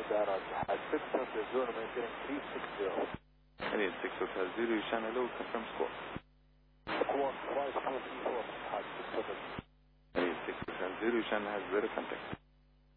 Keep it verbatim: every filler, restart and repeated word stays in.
data. At six Hotel Zero, maintaining three six zero. Elliot six Hotel Zero, Shan hello, confirm score. Squawk five four three four, at six Hotel. Elliot six Hotel Zero, Shan has zero contact.